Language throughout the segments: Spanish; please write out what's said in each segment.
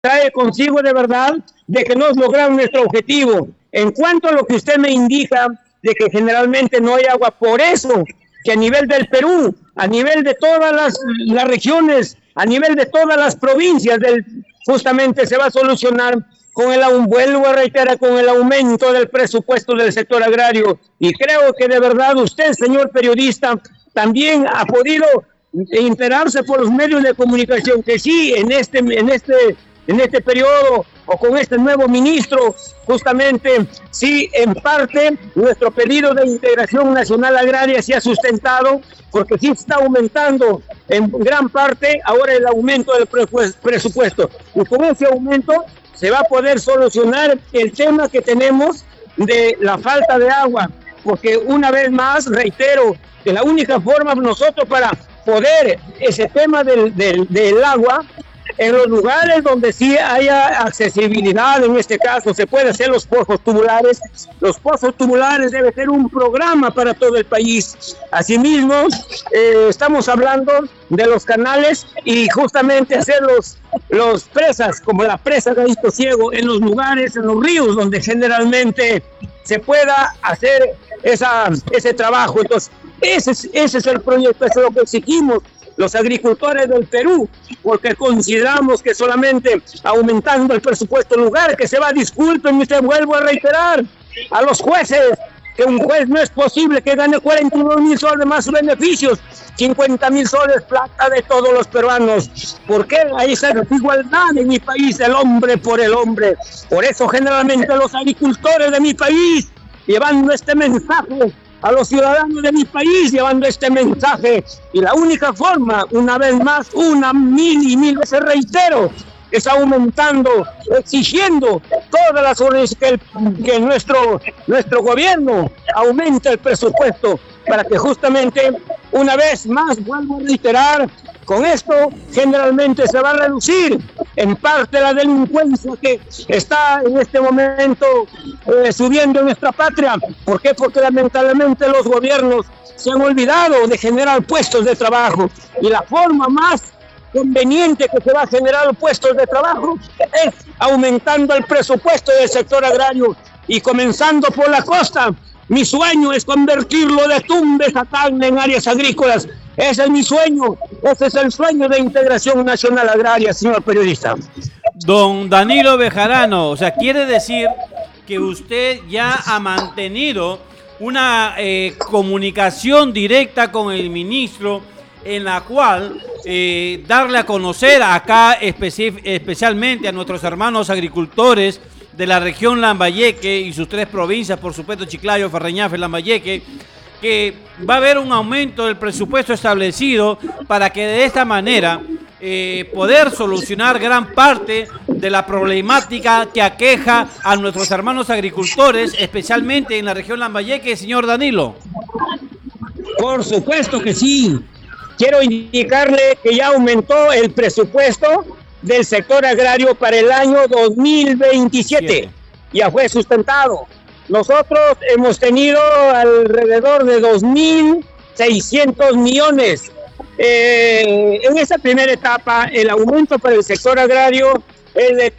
trae consigo de verdad de que no lograron nuestro objetivo. En cuanto a lo que usted me indica de que generalmente no hay agua, por eso que a nivel del Perú, a nivel de todas las regiones, a nivel de todas las provincias, justamente se va a solucionar vuelvo a reiterar, con el aumento del presupuesto del sector agrario. Y creo que de verdad usted, señor periodista, también ha podido enterarse por los medios de comunicación que sí, en este periodo o con este nuevo ministro, justamente, sí, en parte, nuestro pedido de integración nacional agraria se ha sustentado, porque sí está aumentando en gran parte ahora el aumento del presupuesto. Y con ese aumento se va a poder solucionar el tema que tenemos de la falta de agua, porque una vez más, reitero, que la única forma nosotros para poder ese tema del agua, en los lugares donde sí haya accesibilidad, en este caso se puede hacer los pozos tubulares. Los pozos tubulares debe ser un programa para todo el país. Asimismo, estamos hablando de los canales y justamente hacer los presas, como la presa Gallito Ciego, en los lugares, en los ríos donde generalmente se pueda hacer ese trabajo. Entonces, ese es el proyecto, eso es lo que exigimos los agricultores del Perú, porque consideramos que solamente aumentando el presupuesto, en lugar que se va, disculpen, te vuelvo a reiterar a los jueces, que un juez no es posible que gane 42,000 soles más beneficios, 50,000 soles plata de todos los peruanos. ¿Por qué hay esa desigualdad en mi país, el hombre por el hombre? Por eso generalmente los agricultores de mi país, llevando este mensaje a los ciudadanos de mi país, llevando este mensaje, y la única forma, una vez más, mil veces reitero, es aumentando, exigiendo todas las órdenes que nuestro gobierno aumente el presupuesto para que justamente, una vez más, vuelvo a reiterar, con esto generalmente se va a reducir en parte la delincuencia que está en este momento subiendo en nuestra patria. ¿Por qué? Porque lamentablemente los gobiernos se han olvidado de generar puestos de trabajo, y la forma más conveniente que se va a generar puestos de trabajo es aumentando el presupuesto del sector agrario, y comenzando por la costa. Mi sueño es convertirlo de Tumbes a Tacna en áreas agrícolas. Ese es mi sueño, ese es el sueño de integración nacional agraria, señor periodista. Don Danilo Bejarano, o sea, quiere decir que usted ya ha mantenido una comunicación directa con el ministro, en la cual darle a conocer acá especialmente a nuestros hermanos agricultores de la región Lambayeque y sus 3 provincias, por supuesto Chiclayo, Farreñafe, Lambayeque, que va a haber un aumento del presupuesto establecido para que de esta manera poder solucionar gran parte de la problemática que aqueja a nuestros hermanos agricultores, especialmente en la región Lambayeque, señor Danilo. Por supuesto que sí. Quiero indicarle que ya aumentó el presupuesto del sector agrario para el año 2027. Ya fue sustentado. Nosotros hemos tenido alrededor de 2.600 millones. En esa primera etapa, el aumento para el sector agrario es de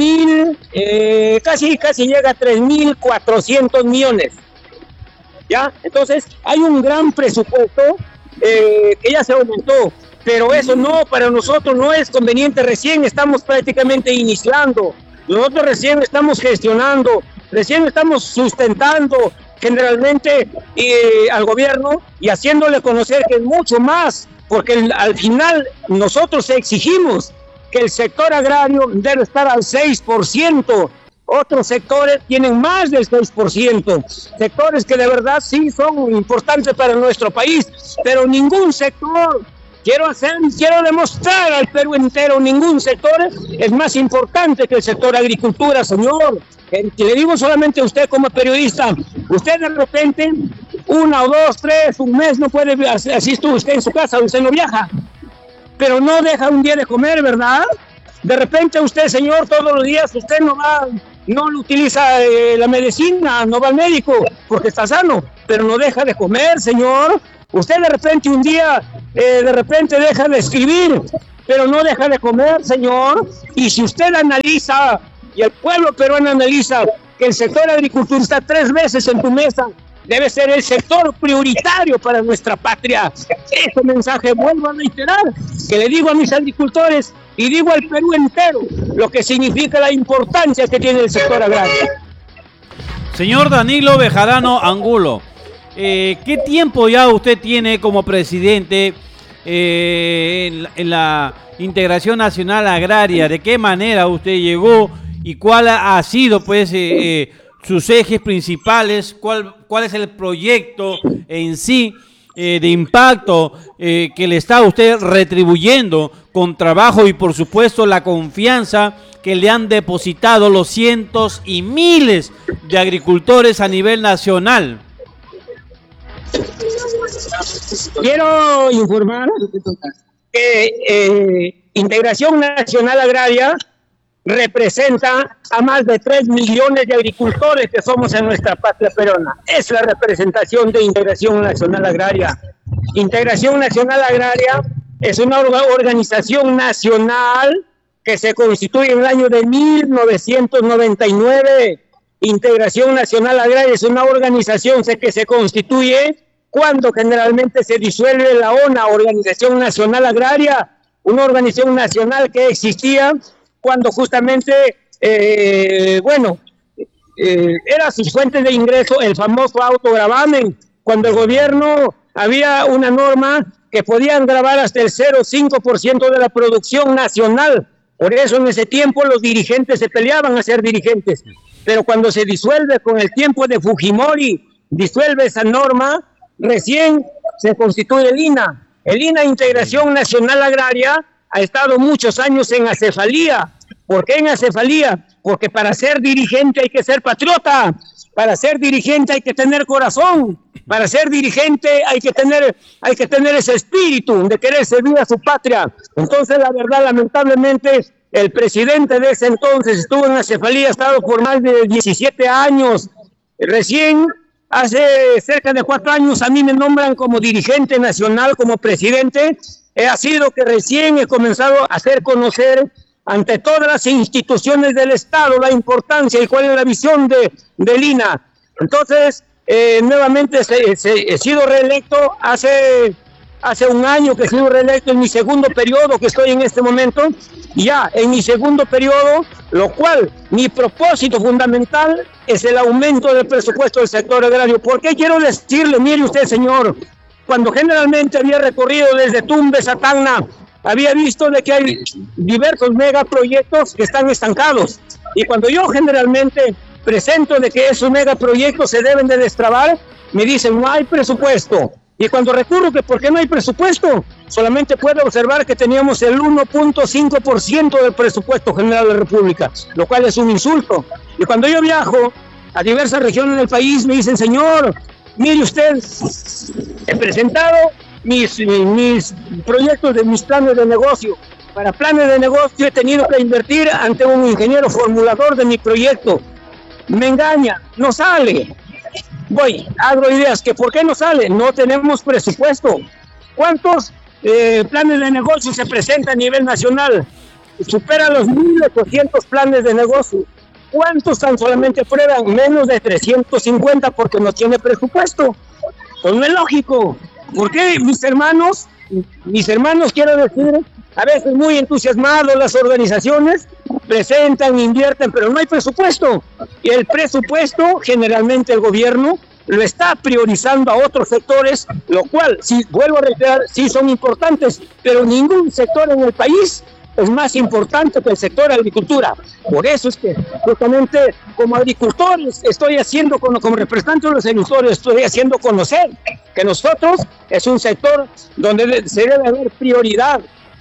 3.000, casi llega a 3.400 millones. ¿Ya? Entonces, hay un gran presupuesto que ya se aumentó, pero eso no, para nosotros no es conveniente. Recién estamos prácticamente iniciando, nosotros recién estamos gestionando, recién estamos sustentando generalmente al gobierno y haciéndole conocer que es mucho más, porque al final nosotros exigimos que el sector agrario debe estar al 6%. Otros sectores tienen más del 6%, sectores que de verdad sí son importantes para nuestro país, pero ningún sector, quiero demostrar al Perú entero, ningún sector es más importante que el sector agricultura, señor. Le digo solamente a usted como periodista, usted de repente, 1 o 2, 3, un mes no puede, así estuvo usted en su casa, usted no viaja, pero no deja un día de comer, ¿verdad? De repente usted, señor, todos los días usted no utiliza la medicina, no va al médico porque está sano, pero no deja de comer, señor. Usted de repente un día, deja de escribir, pero no deja de comer, señor. Y si usted analiza, y el pueblo peruano analiza, que el sector agricultura está 3 veces en tu mesa, debe ser el sector prioritario para nuestra patria. Ese mensaje vuelvo a reiterar, que le digo a mis agricultores y digo al Perú entero, lo que significa la importancia que tiene el sector agrario. Señor Danilo Bejarano Angulo, ¿qué tiempo ya usted tiene como presidente en la Integración Nacional Agraria? ¿De qué manera usted llegó y cuál ha sido, pues, sus ejes principales? ¿Cuál es el proyecto en sí de impacto que le está usted retribuyendo con trabajo y, por supuesto, la confianza que le han depositado los cientos y miles de agricultores a nivel nacional? Quiero informar que Integración Nacional Agraria representa a más de 3 millones de agricultores que somos en nuestra patria peruana. Es la representación de Integración Nacional Agraria. Integración Nacional Agraria es una organización nacional que se constituye en el año de 1999. Integración Nacional Agraria es una organización que se constituye cuando generalmente se disuelve la ONA, Organización Nacional Agraria, una organización nacional que existía cuando justamente, era su fuente de ingreso el famoso autogravamen, cuando el gobierno había una norma que podían grabar hasta el 0,5% de la producción nacional. Por eso en ese tiempo los dirigentes se peleaban a ser dirigentes. Pero cuando se disuelve con el tiempo de Fujimori, disuelve esa norma, recién se constituye el INA. El INA, Integración Nacional Agraria, ha estado muchos años en acefalía. ¿Por qué en acefalía? Porque para ser dirigente hay que ser patriota, para ser dirigente hay que tener corazón, para ser dirigente hay que tener ese espíritu de querer servir a su patria. Entonces, la verdad, lamentablemente, el presidente de ese entonces estuvo en acefalía, ha estado por más de 17 años. Recién, hace cerca de 4 años, a mí me nombran como dirigente nacional, como presidente. Ha sido que recién he comenzado a hacer conocer ante todas las instituciones del Estado la importancia y cuál es la visión del INA. Entonces, nuevamente he sido reelecto hace 1 año que he sido reelecto en mi segundo periodo que estoy en este momento, ya en mi segundo periodo, lo cual mi propósito fundamental es el aumento del presupuesto del sector agrario. ¿Por qué quiero decirle? Mire usted, señor, cuando generalmente había recorrido desde Tumbes a Tacna, había visto de que hay diversos megaproyectos que están estancados. Y cuando yo generalmente presento de que esos megaproyectos se deben de destrabar, me dicen no hay presupuesto. Y cuando recurro que por qué no hay presupuesto, solamente puedo observar que teníamos el 1.5% del presupuesto general de la República, lo cual es un insulto. Y cuando yo viajo a diversas regiones del país, me dicen, señor, mire usted, he presentado mis proyectos de mis planes de negocio. Para planes de negocio he tenido que invertir ante un ingeniero formulador de mi proyecto. Me engaña, no sale. Voy, abro ideas, que ¿por qué no sale? No tenemos presupuesto. ¿Cuántos planes de negocio se presentan a nivel nacional? Supera los 1.800 planes de negocio. ¿Cuántos tan solamente prueban? Menos de 350 porque no tiene presupuesto. Pues no es lógico. ¿Por qué mis hermanos, quiero decir, a veces muy entusiasmados las organizaciones, presentan, invierten, pero no hay presupuesto? Y el presupuesto, generalmente el gobierno, lo está priorizando a otros sectores, lo cual, si vuelvo a reiterar, sí son importantes, pero ningún sector en el país es más importante que el sector agricultura. Por eso es que justamente como agricultores estoy haciendo, como representante de los agricultores, estoy haciendo conocer que nosotros es un sector donde se debe haber prioridad,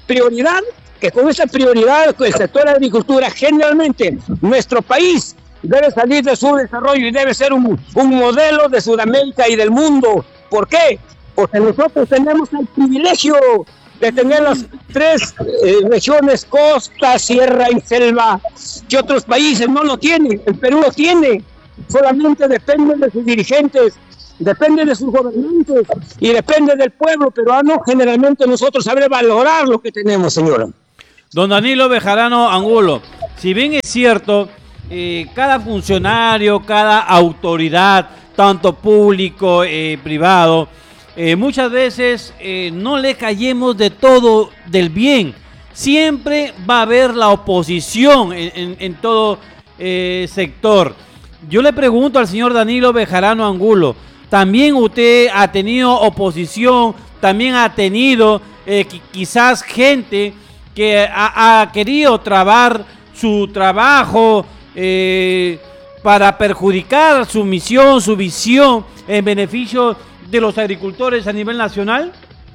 que con esa prioridad el sector de agricultura, generalmente nuestro país debe salir de su desarrollo y debe ser un modelo de Sudamérica y del mundo. ¿Por qué? Porque nosotros tenemos el privilegio de tener las 3 regiones, costa, sierra y selva, que otros países no lo tienen. El Perú lo tiene, solamente depende de sus dirigentes. depende de sus gobernantes y depende del pueblo peruano. Generalmente nosotros saber valorar lo que tenemos, señora. Don Danilo Bejarano Angulo, si bien es cierto, cada funcionario, cada autoridad, tanto público, privado, muchas veces no le callemos de todo del bien. Siempre va a haber la oposición en todo sector. Yo le pregunto al señor Danilo Bejarano Angulo, ¿también usted ha tenido oposición? ¿También ha tenido quizás gente que ha querido trabar su trabajo para perjudicar su misión, su visión en beneficio de los agricultores a nivel nacional?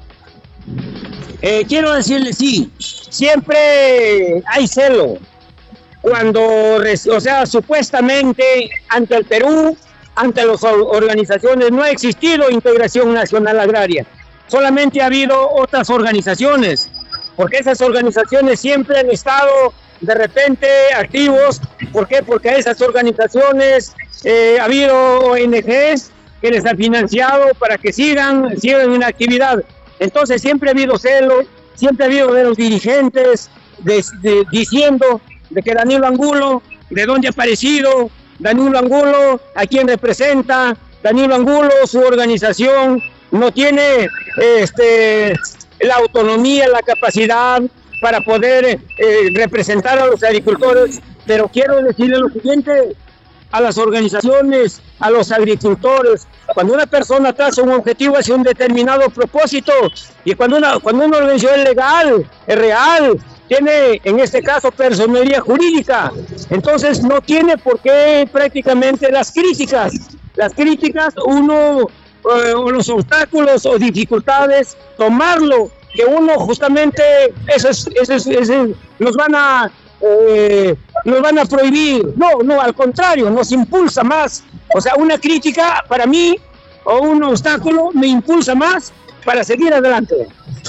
Quiero decirle, sí, siempre hay celo. Cuando, o sea, supuestamente ante el Perú, ante las organizaciones, no ha existido integración nacional agraria. Solamente ha habido otras organizaciones, porque esas organizaciones siempre han estado de repente activos. ¿Por qué? Porque a esas organizaciones ha habido ONGs que les han financiado para que sigan en actividad. Entonces siempre ha habido celo, siempre ha habido de los dirigentes diciendo de que Danilo Angulo, de dónde ha aparecido, Danilo Angulo, a quién representa, Danilo Angulo, su organización no tiene la autonomía, la capacidad para poder representar a los agricultores. Pero quiero decirle lo siguiente a las organizaciones, a los agricultores: cuando una persona traza un objetivo hacia un determinado propósito, y cuando una organización es legal, es real, tiene en este caso personería jurídica, entonces no tiene por qué prácticamente las críticas uno o los obstáculos o dificultades, tomarlo, que uno justamente esos nos van a prohibir. No, al contrario, nos impulsa más. O sea, una crítica para mí o un obstáculo me impulsa más para seguir adelante.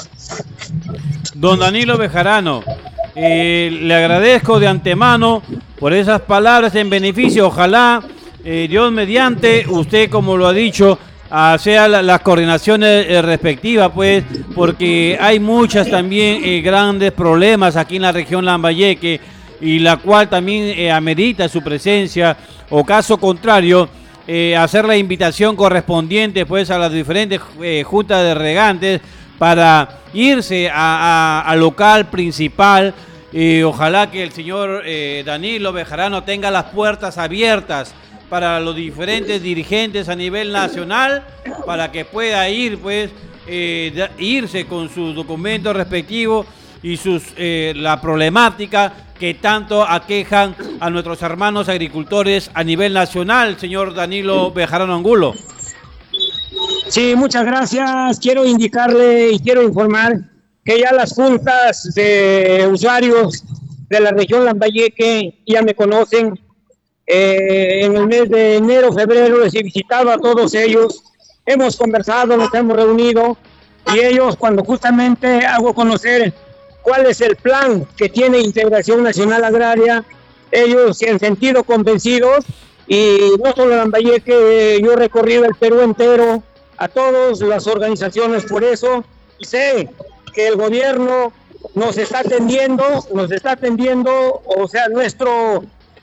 Don Danilo Bejarano, le agradezco de antemano por esas palabras en beneficio. Ojalá, Dios mediante, usted, como lo ha dicho, sea las coordinaciones respectivas, pues, porque hay muchas también grandes problemas aquí en la región Lambayeque, y la cual también amerita su presencia, o caso contrario, hacer la invitación correspondiente pues a las diferentes juntas de regantes para irse al local principal. Ojalá que el señor Danilo Bejarano tenga las puertas abiertas para los diferentes dirigentes a nivel nacional, para que pueda ir pues irse con sus documentos respectivos y la problemática que tanto aquejan a nuestros hermanos agricultores a nivel nacional, señor Danilo Bejarano Angulo. Sí, muchas gracias. Quiero indicarle y quiero informar que ya las juntas de usuarios de la región Lambayeque ya me conocen. En el mes de enero, febrero les he visitado a todos ellos, hemos conversado, nos hemos reunido, y ellos, cuando justamente hago conocer cuál es el plan que tiene Integración Nacional Agraria, ellos se han sentido convencidos. Y no solo Lambayeque, yo he recorrido el Perú entero, a todas las organizaciones por eso, y sé que el gobierno nos está atendiendo, o sea, nuestro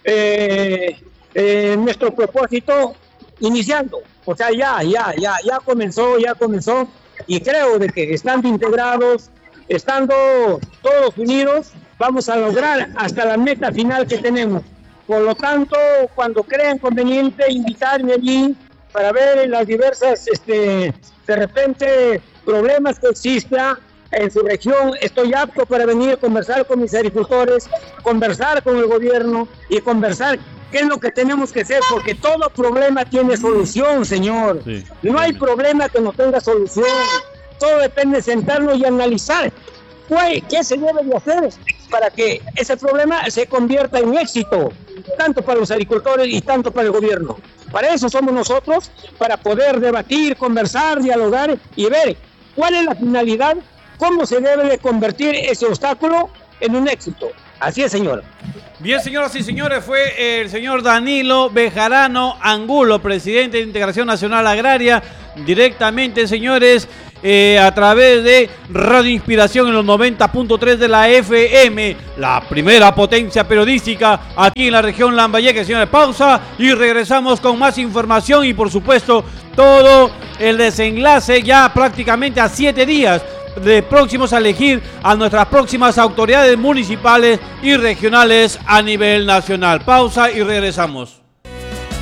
propósito iniciando. O sea, ya comenzó, y creo de que estando integrados, estando todos unidos, vamos a lograr hasta la meta final que tenemos. Por lo tanto, cuando crean conveniente invitarme allí para ver las diversas, de repente, problemas que exista en su región, estoy apto para venir a conversar con mis agricultores, conversar con el gobierno y conversar qué es lo que tenemos que hacer, porque todo problema tiene solución, señor. Sí. No hay problema que no tenga solución. Todo depende de sentarnos y analizar qué se debe de hacer para que ese problema se convierta en éxito, tanto para los agricultores y tanto para el gobierno. Para eso somos nosotros, para poder debatir, conversar, dialogar y ver cuál es la finalidad, cómo se debe de convertir ese obstáculo en un éxito. Así es, señor. Bien, señoras y señores, fue el señor Danilo Bejarano Angulo, presidente de Integración Nacional Agraria, directamente, señores, a través de Radio Inspiración en los 90.3 de la FM, la primera potencia periodística aquí en la región Lambayeque. Señores, pausa y regresamos con más información y, por supuesto, todo el desenlace ya prácticamente a 7 días de próximos a elegir a nuestras próximas autoridades municipales y regionales a nivel nacional. Pausa y regresamos.